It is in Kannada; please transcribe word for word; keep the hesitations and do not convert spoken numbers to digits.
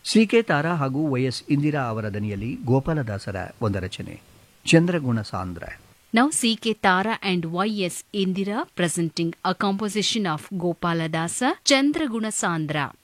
ಸಿ ಕೆ ತಾರಾ ಹಾಗೂ ವೈಎಸ್ ಇಂದಿರಾ ಅವರ ದನಿಯಲ್ಲಿ ಗೋಪಾಲದಾಸರ ಒಂದು ರಚನೆ ಚಂದ್ರಗುಣ ಸಾಂದ್ರ. Now C K Tara and Y S Indira presenting a composition of Gopaladasa, Chandraguna Sandra.